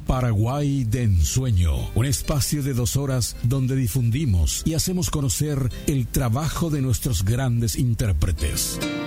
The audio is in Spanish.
Paraguay de Ensueño, un espacio de 2 horas donde difundimos y hacemos conocer el trabajo de nuestros grandes intérpretes.